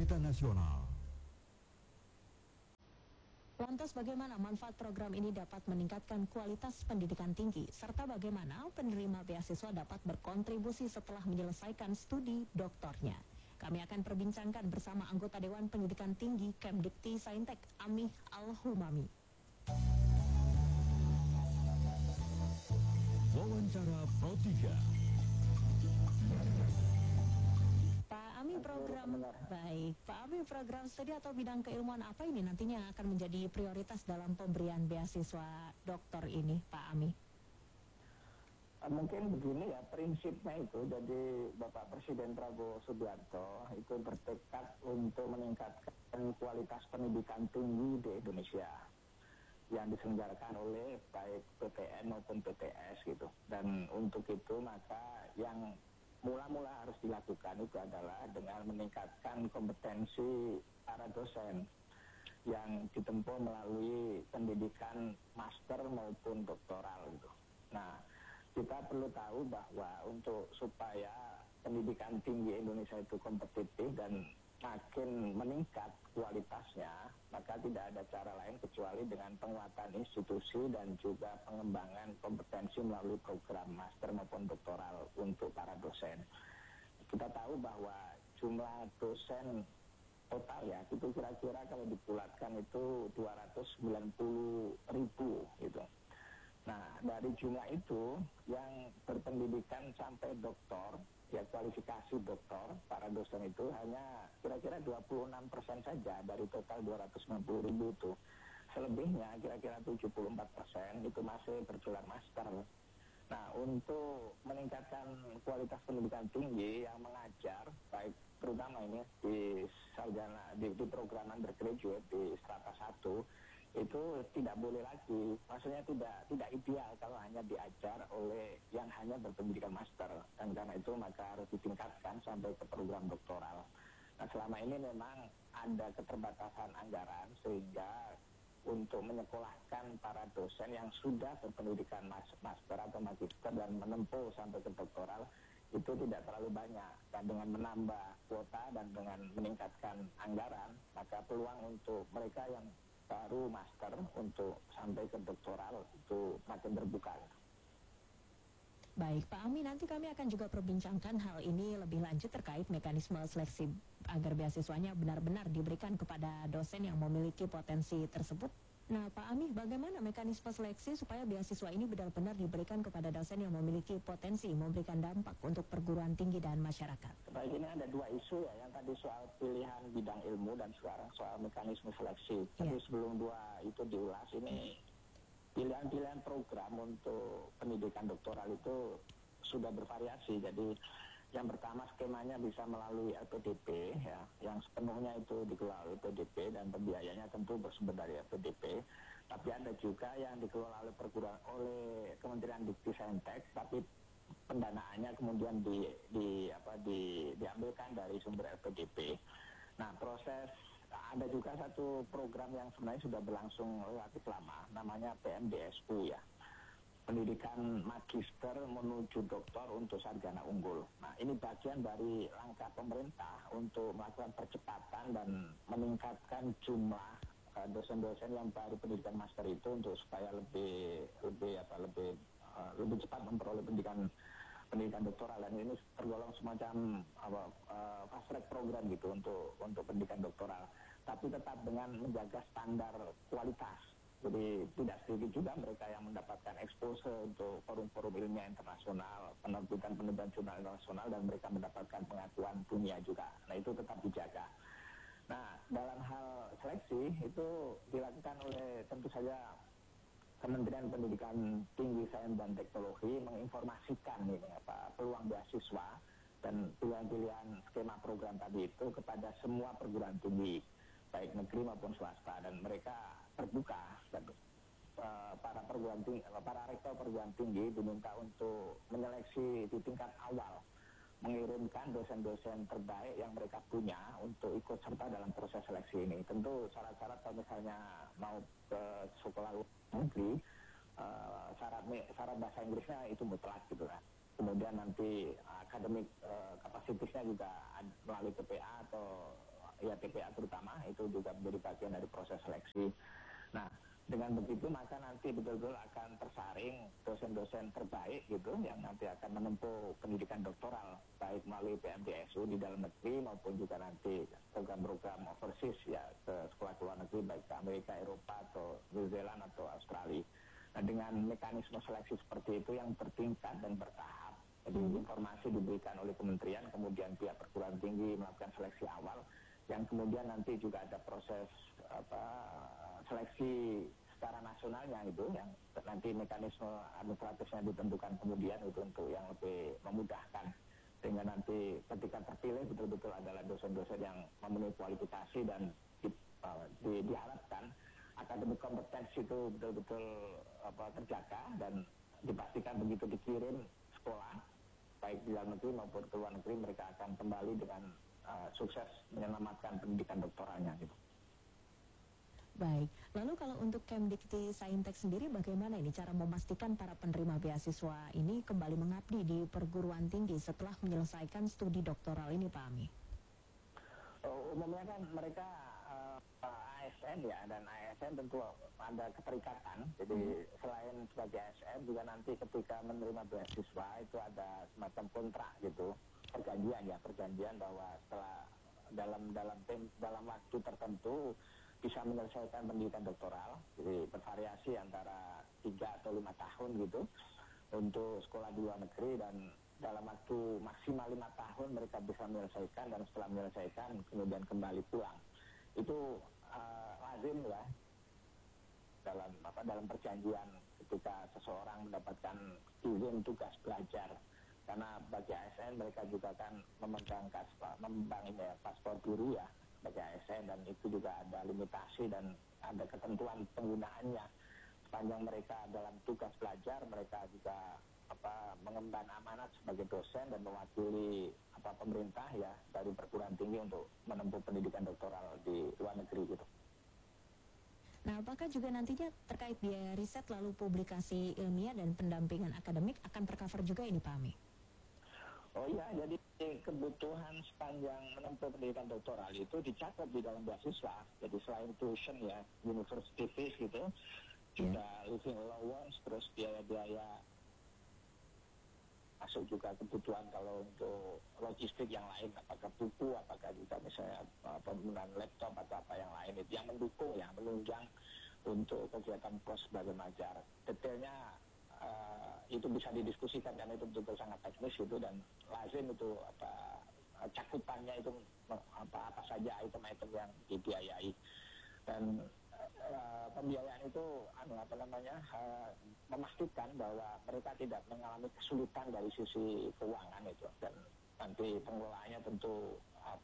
Berita Nasional. Lantas bagaimana manfaat program ini dapat meningkatkan kualitas pendidikan tinggi, serta bagaimana penerima beasiswa dapat berkontribusi setelah menyelesaikan studi doktornya? Kami akan perbincangkan bersama anggota Dewan Pendidikan Tinggi Kemdikti Saintek, Amih Al-Humami. Wawancara Pro 3. Pak Ami, program studi atau bidang keilmuan apa ini nantinya akan menjadi prioritas dalam pemberian beasiswa doktor ini, Pak Ami? Mungkin begini ya, prinsipnya itu, jadi Bapak Presiden Prabowo Subianto itu bertekad untuk meningkatkan kualitas pendidikan tinggi di Indonesia yang diselenggarakan oleh baik PTN maupun PTS gitu. Dan untuk itu maka yang mula-mula harus dilakukan itu adalah dengan meningkatkan kompetensi para dosen yang ditempuh melalui pendidikan master maupun doktoral gitu. Nah, kita perlu tahu bahwa untuk supaya pendidikan tinggi Indonesia itu kompetitif dan makin meningkat kualitasnya, maka tidak ada cara lain kecuali dengan penguatan institusi dan juga pengembangan kompetensi melalui program master maupun doktoral untuk para dosen. Kita tahu bahwa jumlah dosen total ya, itu kira-kira kalau dibulatkan itu 290.000 gitu. Nah, dari jumlah itu yang berpendidikan sampai doktor, ya kualifikasi doktor, para dosen itu hanya kira-kira 26% saja dari total 290.000 itu. Selebihnya kira-kira 74% itu masih bergelar master. Nah, untuk meningkatkan kualitas pendidikan tinggi yang mengajar, baik terutama ini di sarjana, di program undergraduate di strata 1, itu tidak boleh lagi, maksudnya tidak ideal kalau hanya diajar oleh yang hanya berpendidikan master, dan karena itu maka harus ditingkatkan sampai ke program doktoral. Nah, selama ini memang ada keterbatasan anggaran sehingga untuk menyekolahkan para dosen yang sudah berpendidikan master atau magister dan menempuh sampai ke doktoral itu tidak terlalu banyak, dan dengan menambah kuota dan dengan meningkatkan anggaran maka peluang untuk mereka yang baru master untuk sampai ke doktoral itu makin terbuka. Baik, Pak Ami, nanti kami akan juga perbincangkan hal ini lebih lanjut terkait mekanisme seleksi agar beasiswanya benar-benar diberikan kepada dosen yang memiliki potensi tersebut. Nah, Pak Ami, bagaimana mekanisme seleksi supaya beasiswa ini benar-benar diberikan kepada dosen yang memiliki potensi memberikan dampak untuk perguruan tinggi dan masyarakat? Baik, ini ada dua isu ya, yang tadi soal pilihan bidang ilmu dan sekarang soal mekanisme seleksi. Tapi sebelum dua itu diulas, ini pilihan-pilihan program untuk pendidikan doktoral itu sudah bervariasi. Jadi yang pertama skemanya bisa melalui LPDP ya, yang sepenuhnya itu dikelola oleh LPDP dan pembiayanya tentu bersumber dari LPDP. Tapi ada juga yang dikelola oleh Kementerian Dikti Saintek, tapi pendanaannya kemudian diambilkan dari sumber LPDP. Nah, ada juga satu program yang sebenarnya sudah berlangsung relatif lama, namanya PMDSU ya, pendidikan magister menuju doktor untuk sarjana unggul. Nah, ini bagian dari langkah pemerintah untuk melakukan percepatan dan meningkatkan jumlah dosen-dosen yang baru pendidikan master itu untuk supaya lebih cepat memperoleh pendidikan doktoral, dan ini tergolong semacam fast track program gitu untuk pendidikan doktoral, tapi tetap dengan menjaga standar kualitas. Jadi tidak sedikit juga mereka yang mendapatkan exposure untuk forum-forum ilmiah internasional, penerbitan jurnal internasional, dan mereka mendapatkan pengakuan dunia juga. Nah, itu tetap dijaga. Nah, dalam hal seleksi itu dilakukan oleh tentu saja Kementerian Pendidikan Tinggi, Sains dan Teknologi menginformasikan peluang beasiswa dan pilihan-pilihan skema program tadi itu kepada semua perguruan tinggi, baik negeri maupun swasta, dan mereka terbuka. Dan para rektor perguruan tinggi diminta untuk menyeleksi di tingkat awal, mengirimkan dosen-dosen terbaik yang mereka punya untuk ikut serta dalam proses seleksi ini. Tentu syarat-syarat kalau misalnya mau ke sekolah negeri, syarat bahasa Inggrisnya itu mutlak gitu kan. Kemudian nanti akademik kapasitasnya juga melalui PPA atau ya TPA terutama itu juga menjadi bagian dari proses seleksi. Nah, dengan begitu maka nanti betul-betul akan tersaring dosen-dosen terbaik gitu yang nanti akan menempuh pendidikan doktoral baik melalui PMDSU di dalam negeri maupun juga nanti program-program overseas ya ke sekolah luar negeri baik ke Amerika, Eropa atau New Zealand atau Australia. Nah, dengan mekanisme seleksi seperti itu yang bertingkat dan bertahap. Jadi informasi diberikan oleh kementerian, kemudian pihak perguruan tinggi melakukan seleksi awal, yang kemudian nanti juga ada proses seleksi secara nasionalnya itu, yang nanti mekanisme administratifnya ditentukan kemudian itu untuk yang lebih memudahkan. Sehingga nanti ketika terpilih betul-betul adalah dosen-dosen yang memenuhi kualifikasi dan diharapkan akademik kompetensi itu betul-betul terjaga dan dipastikan begitu dikirim sekolah baik di dalam negeri maupun ke luar negeri mereka akan kembali dengan sukses menyelamatkan pendidikan doktoralnya gitu. Baik, lalu kalau untuk Kemdikti Saintek sendiri bagaimana ini cara memastikan para penerima beasiswa ini kembali mengabdi di perguruan tinggi setelah menyelesaikan studi doktoral ini Pak Ami? Umumnya kan mereka ASN ya, dan ASN tentu ada keterikatan. Jadi selain sebagai ASN juga nanti ketika menerima beasiswa itu ada semacam kontrak gitu, perjanjian bahwa setelah dalam waktu tertentu bisa menyelesaikan pendidikan doktoral. Jadi bervariasi antara 3 atau 5 tahun gitu untuk sekolah di luar negeri, dan dalam waktu maksimal 5 tahun mereka bisa menyelesaikan, dan setelah menyelesaikan kemudian kembali pulang. Itu lazim ya dalam perjanjian ketika seseorang mendapatkan izin tugas belajar, karena bagi ASN mereka juga kan memegang paspor biru ya bagi ASN, dan itu juga ada limitasi dan ada ketentuan penggunaannya. Sepanjang mereka dalam tugas belajar, mereka juga mengemban amanat sebagai dosen dan mewakili pemerintah ya dari perguruan tinggi untuk menempuh pendidikan doktoral di luar negeri gitu. Nah, apakah juga nantinya terkait biaya riset lalu publikasi ilmiah dan pendampingan akademik akan tercover juga ini Pak Ami? Oh iya, jadi kebutuhan sepanjang menempuh pendidikan doktoral itu dicatat di dalam beasiswa. Jadi selain tuition ya, university fees gitu, juga living allowance, terus biaya-biaya masuk juga kebutuhan kalau untuk logistik yang lain, apakah buku, apakah juga misalnya penggunaan laptop atau apa yang lain, itu yang mendukung ya, menunjang untuk kegiatan pos sebagai mengajar. Detailnya itu bisa didiskusikan karena itu betul-betul sangat teknis itu, dan lazim itu cakupannya itu apa saja item-item yang dibiayai, dan pembiayaan itu memastikan bahwa mereka tidak mengalami kesulitan dari sisi keuangan itu, dan nanti pengelolaannya tentu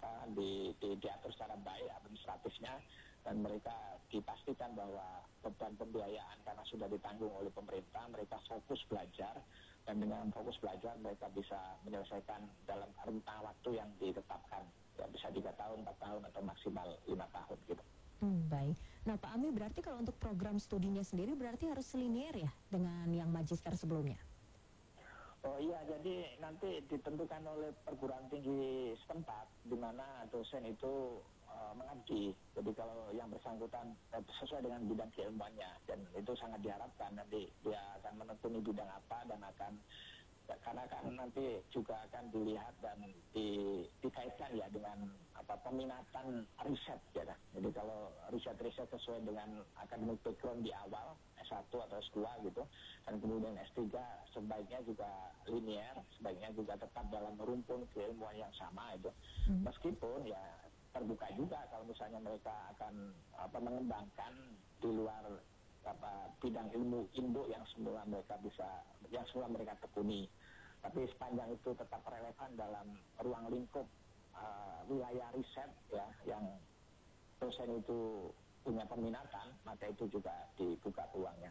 diatur secara baik administratifnya, dan mereka dipastikan bahwa beban pembiayaan karena sudah ditanggung oleh pemerintah, mereka fokus belajar, dan dengan fokus belajar mereka bisa menyelesaikan dalam rentang waktu yang ditetapkan, ya bisa 3 tahun, 4 tahun atau maksimal 5 tahun gitu. Baik. Nah Pak Ami, berarti kalau untuk program studinya sendiri berarti harus linear ya dengan yang magister sebelumnya? Oh iya, jadi nanti ditentukan oleh perguruan tinggi setempat di mana dosen itu mengabdi. Jadi kalau yang bersangkutan sesuai dengan bidang keilmuannya, dan itu sangat diharapkan nanti dia akan menekuni bidang apa, dan karena kan nanti juga akan dilihat dan dikaitkan ya dengan peminatan riset ya. Jadi kalau riset sesuai dengan academic background di awal S1 atau S2 gitu, dan kemudian S3 sebaiknya juga linear, sebaiknya juga tetap dalam rumpun keilmuan yang sama itu. Meskipun ya terbuka juga kalau misalnya mereka akan mengembangkan di luar bidang ilmu induk yang semula mereka tekuni, tapi sepanjang itu tetap relevan dalam ruang lingkup wilayah riset ya yang dosen itu punya peminatan, maka itu juga dibuka peluangnya.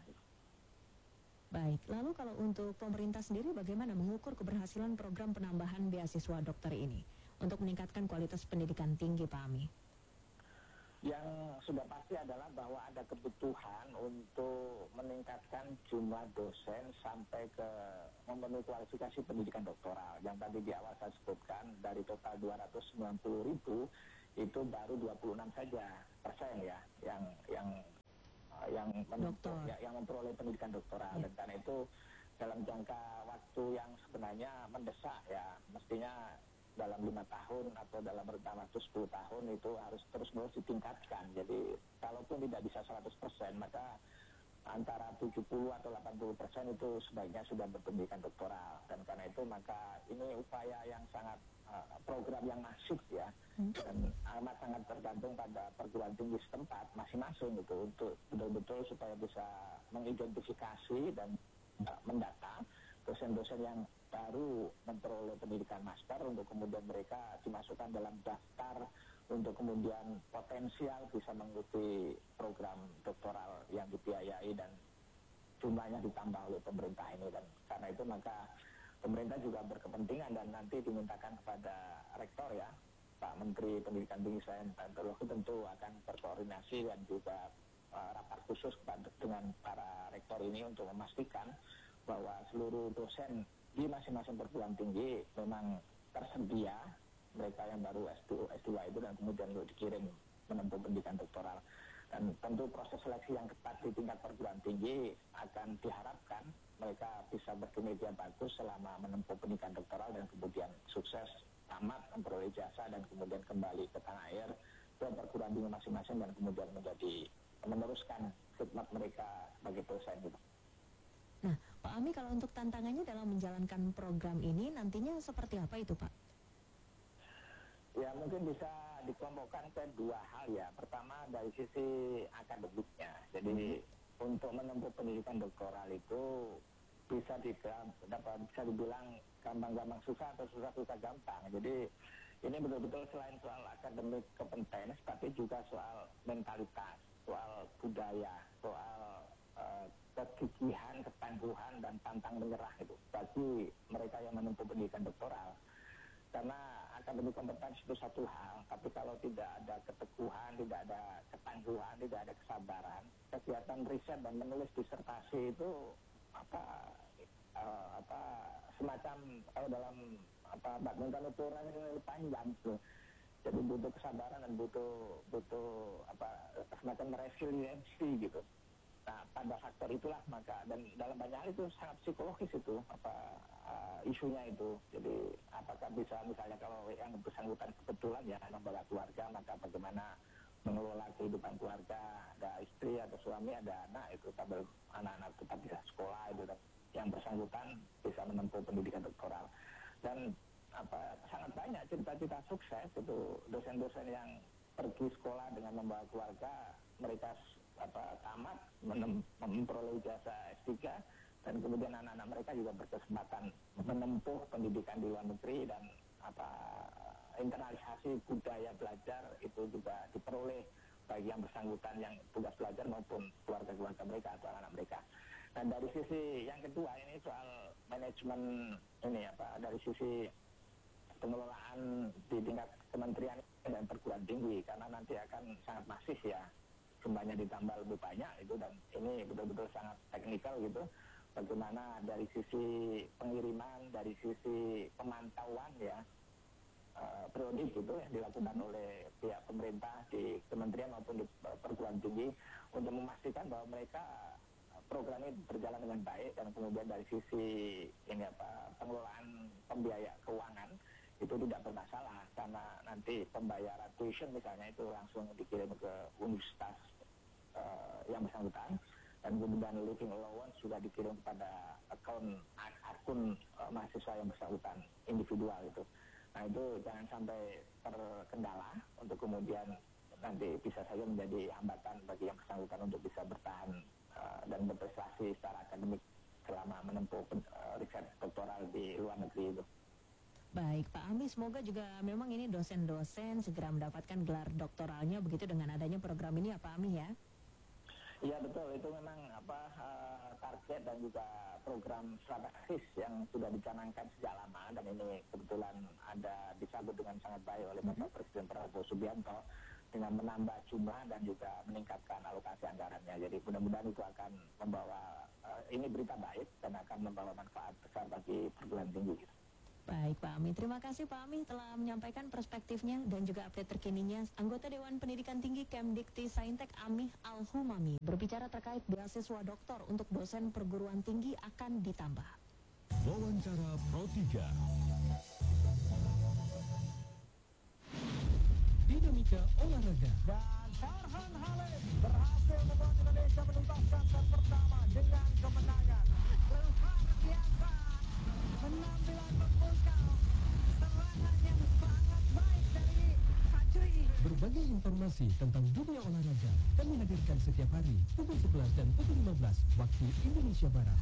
Baik, lalu kalau untuk pemerintah sendiri bagaimana mengukur keberhasilan program penambahan beasiswa dokter ini untuk meningkatkan kualitas pendidikan tinggi Pak Ami? Yang sudah pasti adalah bahwa ada kebutuhan untuk meningkatkan jumlah dosen sampai ke memenuhi kualifikasi pendidikan doktoral. Yang tadi di awal saya sebutkan, dari total 290.000 itu baru 26 saja persen ya yang memperoleh pendidikan doktoral. Dan karena itu dalam jangka waktu yang sebenarnya mendesak ya, mestinya dalam 5 tahun atau dalam rentang waktu 10 tahun itu harus terus-menerus ditingkatkan. Jadi kalaupun tidak bisa 100%, maka antara 70 atau 80% itu sebaiknya sudah berpendidikan doktoral. Dan karena itu maka ini upaya yang sangat program yang masif ya, dan amat sangat tergantung pada perguruan tinggi setempat masing-masing itu untuk betul-betul supaya bisa mengidentifikasi dan mendata dosen-dosen yang baru memperoleh pendidikan master untuk kemudian mereka dimasukkan dalam daftar untuk kemudian potensial bisa mengikuti program doktoral yang dibiayai dan jumlahnya ditambah oleh pemerintah ini. Dan karena itu maka pemerintah juga berkepentingan dan nanti dimintakan kepada rektor ya, Pak Menteri Pendidikan Tinggi Sains dan Teknologi tentu akan berkoordinasi dan juga rapat khusus dengan para rektor ini untuk memastikan bahwa seluruh dosen di masing-masing perguruan tinggi memang tersedia mereka yang baru S2 itu dan kemudian dikirim menempuh pendidikan doktoral. Dan tentu proses seleksi yang ketat di tingkat perguruan tinggi akan diharapkan mereka bisa berkinerja bagus selama menempuh pendidikan doktoral dan kemudian sukses tamat memperoleh jasa dan kemudian kembali ke tanah air ke perguruan tinggi masing-masing dan kemudian meneruskan khidmat mereka sebagai dosen gitu. Nah, Pak Ami, kalau untuk tantangannya dalam menjalankan program ini nantinya seperti apa itu, Pak? Ya, mungkin bisa dikelompokkan ke dua hal ya. Pertama dari sisi akademiknya. Jadi untuk menempuh pendidikan doktoral itu bisa dibilang gampang-gampang susah atau susah-susah gampang. Jadi ini betul-betul selain soal akademik kompetens, tapi juga soal mentalitas, soal budaya, soal kegigihan, ketangguhan, dan pantang menyerah itu bagi mereka yang menempuh pendidikan doktoral. Karena akademik kompetens itu satu hal, tapi kalau tidak ada keteguhan, tidak ada ketangguhan, tidak ada kesabaran, kegiatan riset dan menulis disertasi itu semacam kalau dalam badminton itu orang panjang tuh. Jadi butuh kesabaran dan butuh semacam resiliensi gitu. Nah, pada faktor itulah maka, dan dalam banyak hal itu sangat psikologis itu isunya itu. Jadi apakah bisa misalnya kalau yang bersangkutan kebetulan ya membawa keluarga, maka bagaimana mengelola kehidupan keluarga, ada istri, ada suami, ada anak, itu sambil anak-anak tetap bisa sekolah itu, dan yang bersangkutan bisa menempuh pendidikan doktoral. Dan sangat banyak cita-cita sukses itu dosen-dosen yang pergi sekolah dengan membawa keluarga, mereka tamat memperoleh ijazah S3 dan kemudian anak-anak mereka juga berkesempatan menempuh pendidikan di luar negeri dan internalisasi budaya belajar itu juga diperoleh bagi yang bersangkutan yang tugas belajar maupun keluarga-keluarga mereka atau anak mereka. Dan dari sisi yang kedua ini soal manajemen ini dari sisi pengelolaan di tingkat kementerian dan perguruan tinggi, karena nanti akan sangat masif ya, jumlahnya ditambah lebih banyak itu, dan ini betul-betul sangat teknikal gitu. Bagaimana dari sisi pengiriman, dari sisi pemantauan ya periodik itu yang dilakukan oleh pihak pemerintah di kementerian maupun di perguruan tinggi untuk memastikan bahwa mereka program ini berjalan dengan baik, dan kemudian dari sisi ini pengelolaan pembiaya keuangan itu tidak bermasalah, karena nanti pembayaran tuition misalnya itu langsung dikirim ke universitas yang bersangkutan, dan kemudian living allowance juga dikirim kepada akun mahasiswa yang bersangkutan individual itu. Nah itu jangan sampai terkendala untuk kemudian nanti bisa saja menjadi hambatan bagi yang bersangkutan untuk bisa bertahan dan berprestasi secara akademik selama menempuh riset doktoral di luar negeri itu. Baik, Pak Ami, semoga juga memang ini dosen-dosen segera mendapatkan gelar doktoralnya begitu dengan adanya program ini ya Pak Ami ya? Iya betul, itu memang target dan juga program strategis yang sudah dicanangkan sejak lama, dan ini kebetulan ada disambut dengan sangat baik oleh Bapak Presiden Prabowo Subianto dengan menambah jumlah dan juga meningkatkan alokasi anggarannya. Jadi mudah-mudahan itu akan membawa ini berita baik dan akan membawa manfaat besar bagi perguruan tinggi. Baik Pak Ami, terima kasih Pak Ami telah menyampaikan perspektifnya dan juga update terkininya. Anggota Dewan Pendidikan Tinggi Kemdikti Saintek Amih Al-Humami berbicara terkait beasiswa doktor untuk dosen perguruan tinggi akan ditambah. Wawancara Pro 3. Dinamika olahraga. Dan Farhan Halim berhasil membuat Indonesia menuntaskan set pertama dengan kemenangan. Luar biasa, penampilan memukau, serangan yang sangat baik dari Fajri. Berbagai informasi tentang dunia olahraga kami hadirkan setiap hari pukul 11 dan pukul 15 waktu Indonesia Barat.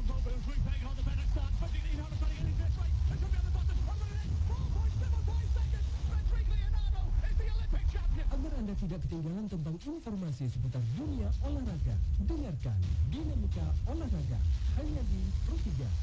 Agar Anda tidak ketinggalan tentang informasi seputar dunia olahraga, dengarkan Dinamika Olahraga hanya di Pro 3.